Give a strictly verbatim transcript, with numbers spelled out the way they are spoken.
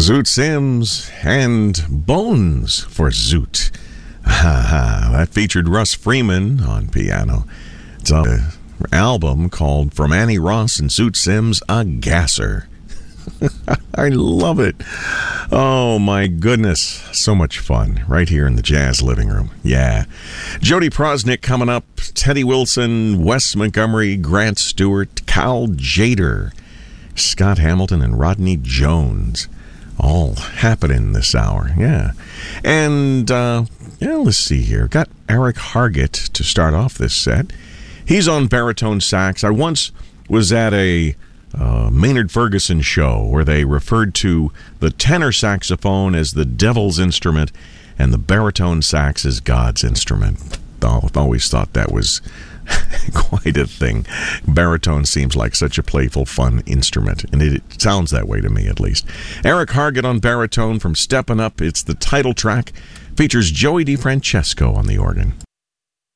Zoot Sims and Bones for Zoot. That featured Russ Freeman on piano. It's an album called From Annie Ross and Zoot Sims, A Gasser. I love it. Oh, my goodness. So much fun right here in the Jazz Living Room. Yeah. Jody Prosnick coming up. Teddy Wilson, Wes Montgomery, Grant Stewart, Cal Jader, Scott Hamilton, and Rodney Jones. All happening this hour. Yeah. And, uh, yeah, let's see here. Got Eric Hargett to start off this set. He's on baritone sax. I once was at a uh, Maynard Ferguson show where they referred to the tenor saxophone as the devil's instrument and the baritone sax as God's instrument. I've always thought that was quite a thing. Baritone seems like such a playful, fun instrument, and it, it sounds that way to me, at least. Eric Hargett on baritone from Steppin' Up. It's the title track. Features Joey DeFrancesco on the organ.